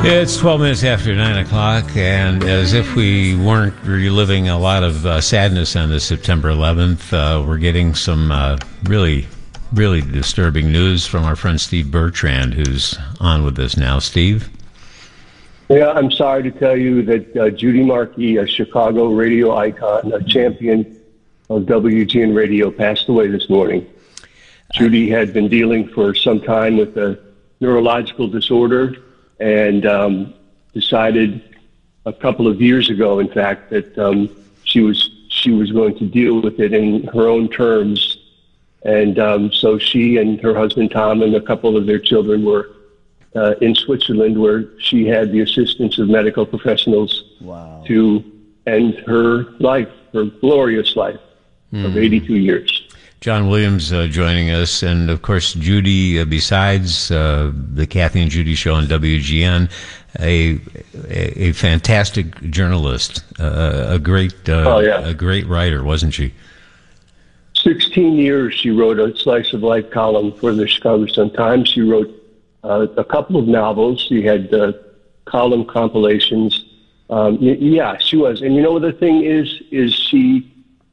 It's 12 minutes after 9 o'clock, and as if we weren't reliving a lot of sadness on this September 11th, we're getting some really disturbing news from our friend Steve Bertrand, who's on with us now. Steve? Yeah, I'm sorry to tell you that Judy Markey, a Chicago radio icon, a champion of WGN radio, passed away this morning. Judy had been dealing for some time with a neurological disorder and decided a couple of years ago, in fact, that she was going to deal with it in her own terms. And so she and her husband, Tom, and a couple of their children were in Switzerland, where she had the assistance of medical professionals to end her life, her glorious life of 82 years. John Williams joining us, and of course Judy, besides the Kathy and Judy show on WGN, a fantastic journalist, a great writer, wasn't she? 16 years she wrote a slice of life column for the Chicago Sun-Times. She wrote a couple of novels. She had column compilations. Yeah, she was. And you know what the thing is she,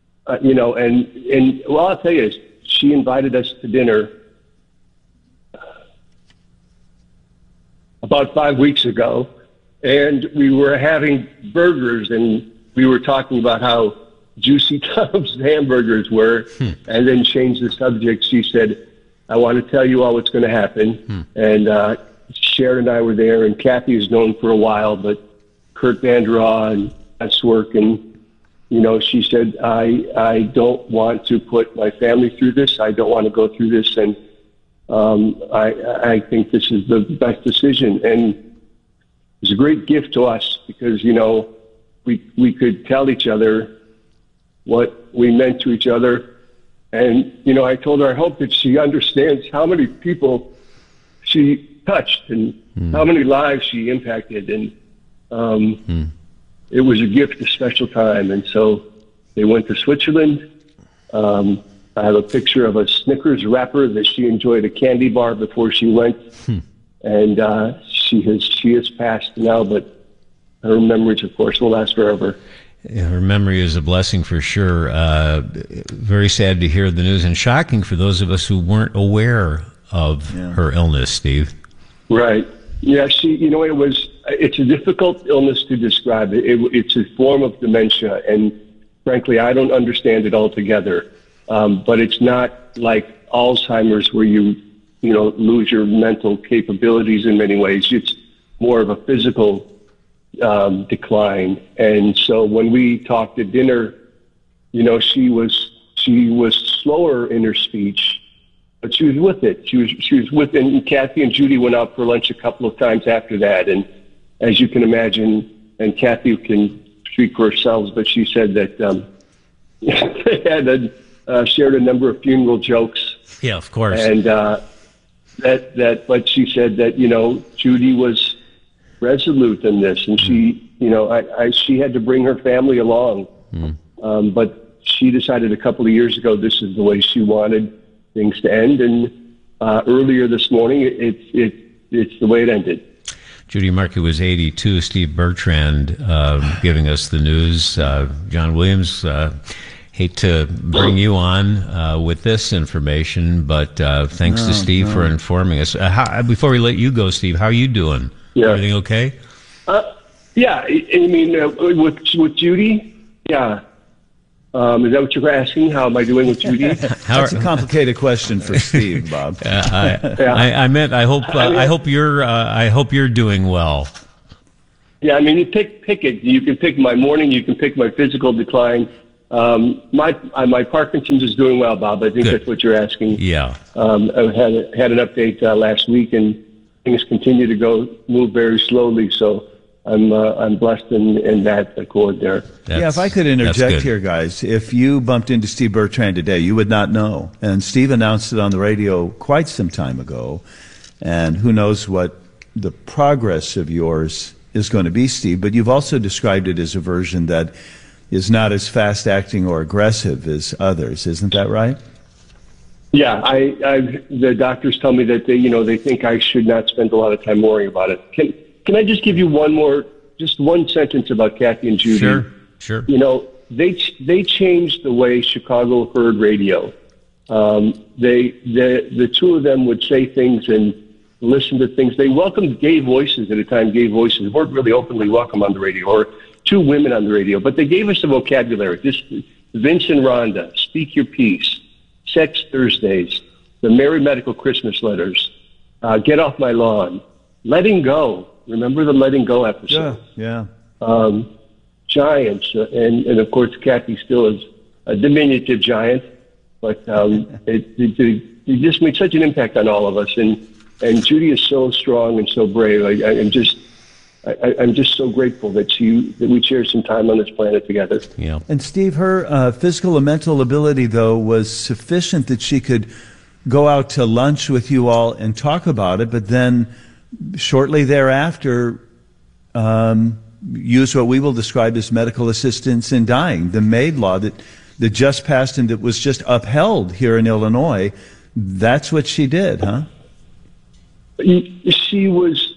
and well, I'll tell you, she invited us to dinner about 5 weeks ago, and we were having burgers, and we were talking about how juicy Tom's hamburgers were, and then changed the subject. She said, I want to tell you all what's going to happen. And Sharon and I were there, and Kathy is known for a while, but Kurt Vanderhaar and that's work. And, she said, I don't want to put my family through this. I don't want to go through this. And I think this is the best decision. And it was a great gift to us because, we could tell each other what we meant to each other. And, I told her I hope that she understands how many people she touched and how many lives she impacted. And it was a gift, a special time. And so they went to Switzerland. I have a picture of a Snickers wrapper that she enjoyed, a candy bar before she went. And she has passed now, but her memories, of course, will last forever. Yeah, her memory is a blessing for sure. Very sad to hear the news, and shocking for those of us who weren't aware of her illness, Steve. Right. Yeah, it's a difficult illness to describe. It's a form of dementia, and frankly, I don't understand it altogether. But it's not like Alzheimer's where you lose your mental capabilities in many ways. It's more of a physical decline. And so when we talked at dinner, she was slower in her speech, but she was with it. She was with it. And Kathy and Judy went out for lunch a couple of times after that. And as you can imagine, and Kathy can speak for herself, but she said that they had shared a number of funeral jokes. Yeah, of course. And but she said that Judy was resolute in this, and she, she had to bring her family along. But she decided a couple of years ago this is the way she wanted things to end, and earlier this morning it's the way it ended. Judy Markey was 82. Steve Bertrand giving us the news. John Williams, hate to bring you on with this information, but thanks to Steve for informing us. Before we let you go, Steve, how are you doing? Yeah. Everything okay? Yeah. I mean, with Judy, yeah. Is that what you're asking? How am I doing with Judy? That's a complicated question for Steve, Bob. I meant I hope you're doing well. Yeah, I mean, you pick it. You can pick my morning. You can pick my physical decline. My Parkinson's is doing well, Bob. I think that's what you're asking. Yeah. I had an update last week, and things continue to move very slowly. So I'm blessed in that accord there. If I could interject here, guys, if you bumped into Steve Bertrand today, you would not know. And Steve announced it on the radio quite some time ago. And who knows what the progress of yours is going to be, Steve. But you've also described it as a version that is not as fast-acting or aggressive as others. Isn't that right? Yeah, the doctors tell me that they think I should not spend a lot of time worrying about it. can I just give you just one sentence about Kathy and Judy? Sure. You know, they changed the way Chicago heard radio. The two of them would say things and listen to things. They welcomed gay voices at a time. Gay voices weren't really openly welcome on the radio, or two women on the radio, but they gave us a vocabulary. This Vince and Rhonda, Speak Your Piece, Sex Thursdays, the Merry Medical Christmas Letters, Get Off My Lawn, Letting Go. Remember the Letting Go episode? Yeah. Giants, and of course Kathy still is a diminutive giant, but it just made such an impact on all of us. And Judy is so strong and so brave. I'm just so grateful that we shared some time on this planet together. Yeah. And Steve, her physical and mental ability, though, was sufficient that she could go out to lunch with you all and talk about it, but then shortly thereafter use what we will describe as medical assistance in dying. The MAID law that just passed and that was just upheld here in Illinois, that's what she did, huh? She was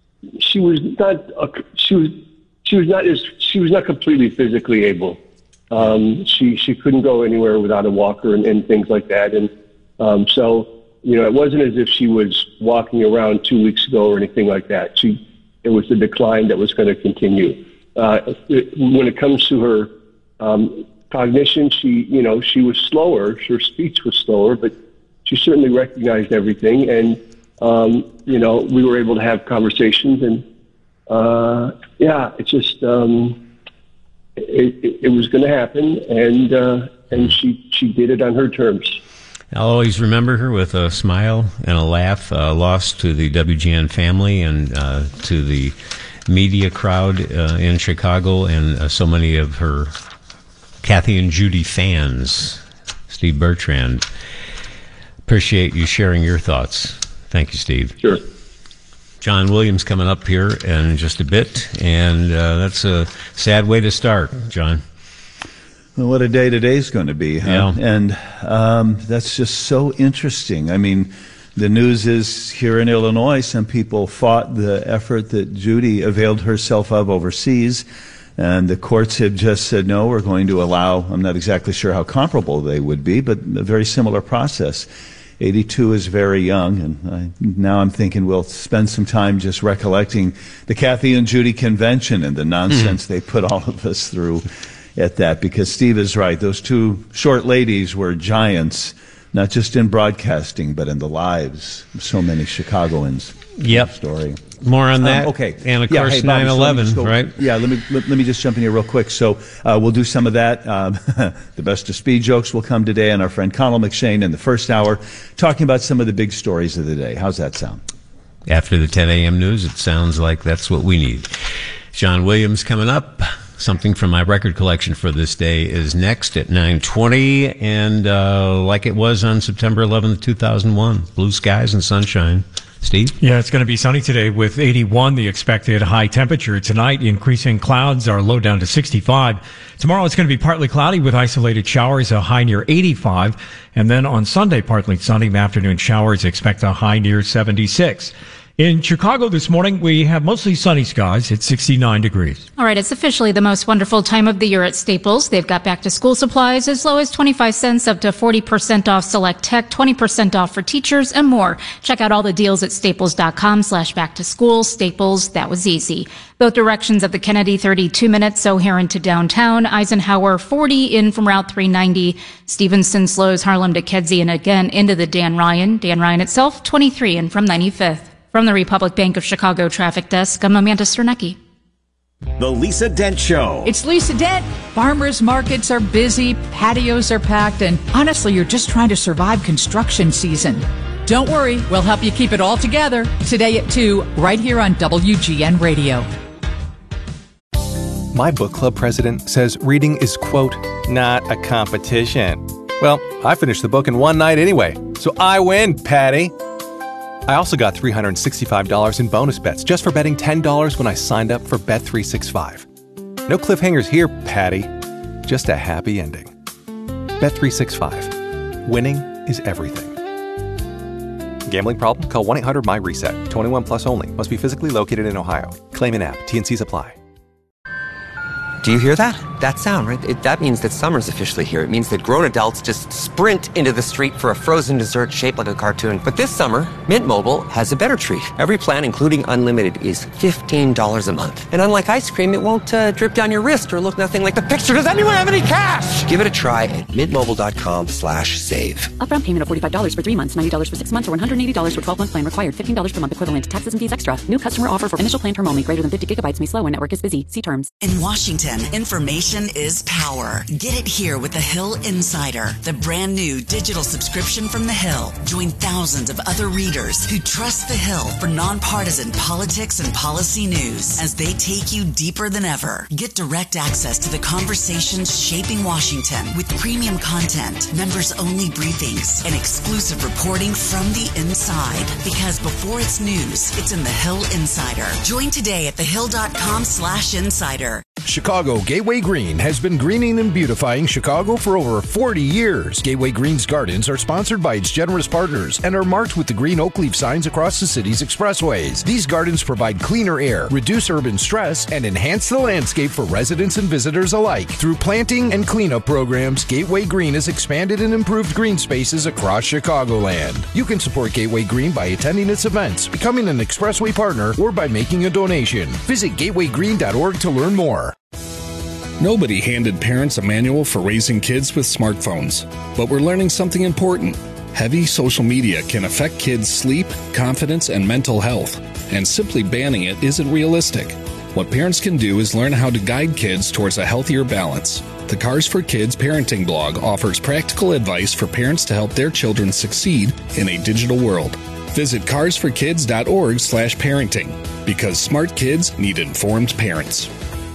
not completely physically able. She couldn't go anywhere without a walker and things like that. And so, you know, it wasn't as if she was walking around 2 weeks ago or anything like that. It was the decline that was going to continue. When it comes to her cognition, she was slower. Her speech was slower, but she certainly recognized everything. And we were able to have conversations, and it's just it was going to happen, and she did it on her terms. I'll always remember her with a smile and a laugh, lost to the WGN family and to the media crowd in Chicago, and so many of her Kathy and Judy fans. Steve Bertrand, appreciate you sharing your thoughts. Thank you, Steve. Sure. John Williams coming up here in just a bit, and that's a sad way to start, John. Well, what a day today's going to be, huh? Yeah. And that's just so interesting. I mean, the news is here in Illinois, some people fought the effort that Judy availed herself of overseas, and the courts have just said, no, we're going to allow, I'm not exactly sure how comparable they would be, but a very similar process. 82 is very young, and now I'm thinking we'll spend some time just recollecting the Kathy and Judy convention and the nonsense they put all of us through at that, because Steve is right. Those two short ladies were giants, not just in broadcasting, but in the lives of so many Chicagoans. Yep. Story. More on that. Okay. And of course, 9/11, right? Yeah. Let me just jump in here real quick. So we'll do some of that. The best of speed jokes will come today, and our friend Connell McShane in the first hour, talking about some of the big stories of the day. How's that sound? After the 10 a.m. news, it sounds like that's what we need. John Williams coming up. Something from my record collection for this day is next at 9:20, and like it was on September 11th, 2001, blue skies and sunshine. Steve? Yeah, it's going to be sunny today with 81, the expected high temperature. Tonight, increasing clouds are low down to 65. Tomorrow, it's going to be partly cloudy with isolated showers, a high near 85. And then on Sunday, partly sunny, afternoon showers, expect a high near 76. In Chicago this morning, we have mostly sunny skies. It's 69 degrees. All right, it's officially the most wonderful time of the year at Staples. They've got back to school supplies as low as 25 cents up to 40% off select tech, 20% off for teachers, and more. Check out all the deals at staples.com/back to school. Staples, that was easy. Both directions of the Kennedy, 32 minutes, so here into downtown. Eisenhower, 40 in from Route 390. Stevenson slows Harlem to Kedzie, and again into the Dan Ryan. Dan Ryan itself, 23 in from 95th. From the Republic Bank of Chicago Traffic Desk, I'm Amanda Sternecki. The Lisa Dent Show. It's Lisa Dent. Farmers markets are busy, patios are packed, and honestly, you're just trying to survive construction season. Don't worry, we'll help you keep it all together. Today at 2, right here on WGN Radio. My book club president says reading is, quote, not a competition. Well, I finished the book in one night anyway, so I win, Patty. I also got $365 in bonus bets just for betting $10 when I signed up for Bet365. No cliffhangers here, Patty. Just a happy ending. Bet365. Winning is everything. Gambling problem? Call 1-800-MY-RESET. 21 plus only. Must be physically located in Ohio. Claim in app. T&Cs apply. Do you hear that? That sound, right? That means that summer's officially here. It means that grown adults just sprint into the street for a frozen dessert shaped like a cartoon. But this summer, Mint Mobile has a better treat. Every plan, including unlimited, is $15 a month. And unlike ice cream, it won't drip down your wrist or look nothing like the picture. Does anyone have any cash? Give it a try at mintmobile.com/save. Upfront payment of $45 for 3 months, $90 for 6 months, or $180 for 12-month plan required. $15 per month equivalent. Taxes and fees extra. New customer offer for initial plan term only. Greater than 50 gigabytes may slow when network is busy. See terms. In Washington, information is power. Get it here with the Hill Insider, the brand new digital subscription from the Hill. Join thousands of other readers who trust the Hill for nonpartisan politics and policy news as they take you deeper than ever. Get direct access to the conversations shaping Washington with premium content, members-only briefings, and exclusive reporting from the inside. Because before it's news, it's in the Hill Insider. Join today at thehill.com/insider. Chicago Gateway Green has been greening and beautifying Chicago for over 40 years. Gateway Green's gardens are sponsored by its generous partners and are marked with the green oak leaf signs across the city's expressways. These gardens provide cleaner air, reduce urban stress, and enhance the landscape for residents and visitors alike. Through planting and cleanup programs, Gateway Green has expanded and improved green spaces across Chicagoland. You can support Gateway Green by attending its events, becoming an expressway partner, or by making a donation. Visit gatewaygreen.org to learn more. Nobody handed parents a manual for raising kids with smartphones, but we're learning something important. Heavy social media can affect kids' sleep, confidence, and mental health, and simply banning it isn't realistic. What parents can do is learn how to guide kids towards a healthier balance. The Cars for Kids parenting blog offers practical advice for parents to help their children succeed in a digital world. Visit carsforkids.org/parenting, because smart kids need informed parents.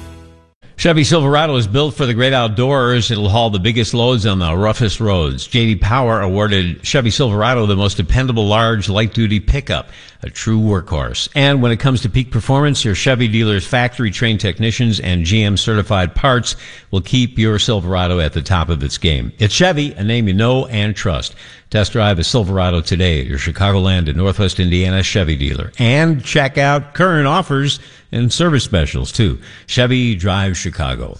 Chevy Silverado is built for the great outdoors. It'll haul the biggest loads on the roughest roads. J.D. Power awarded Chevy Silverado the most dependable large light-duty pickup, a true workhorse. And when it comes to peak performance, your Chevy dealer's factory-trained technicians and GM-certified parts will keep your Silverado at the top of its game. It's Chevy, a name you know and trust. Test drive a Silverado today at your Chicagoland and Northwest Indiana Chevy dealer. And check out current offers and service specials, too. Chevy Drive Chicago.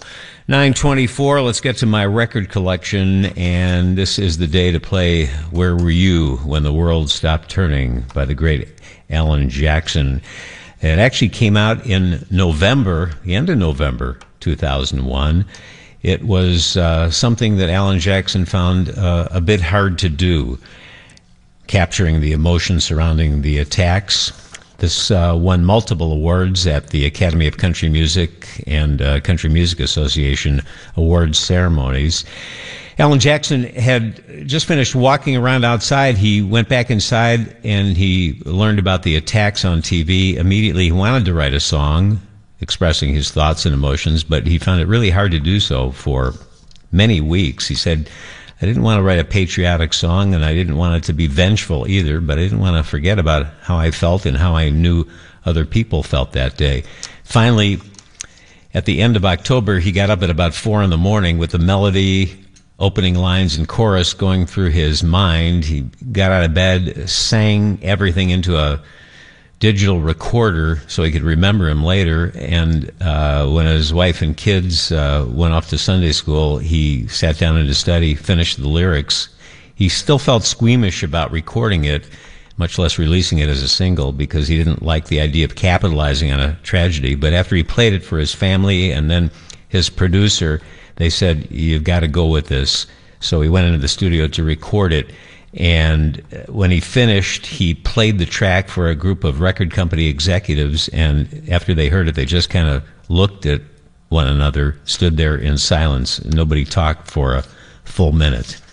9:24, let's get to my record collection, and this is the day to play Where Were You When the World Stopped Turning by the great Alan Jackson. It actually came out in November, the end of November 2001. It was something that Alan Jackson found a bit hard to do, capturing the emotion surrounding the attacks. This won multiple awards at the Academy of Country Music and Country Music Association awards ceremonies. Alan Jackson had just finished walking around outside. He went back inside and he learned about the attacks on TV. Immediately he wanted to write a song expressing his thoughts and emotions, but he found it really hard to do so for many weeks. He said, I didn't want to write a patriotic song, and I didn't want it to be vengeful either, but I didn't want to forget about how I felt and how I knew other people felt that day. Finally, at the end of October, he got up at about 4 in the morning with the melody, opening lines, and chorus going through his mind. He got out of bed, sang everything into a digital recorder so he could remember him later, and when his wife and kids went off to Sunday school, he sat down in his study, finished the lyrics. He still felt squeamish about recording it, much less releasing it as a single, because he didn't like the idea of capitalizing on a tragedy. But after he played it for his family and then his producer, they said, you've got to go with this. So he went into the studio to record it. And when he finished, he played the track for a group of record company executives, and after they heard it, they just kind of looked at one another, stood there in silence. Nobody talked for a full minute.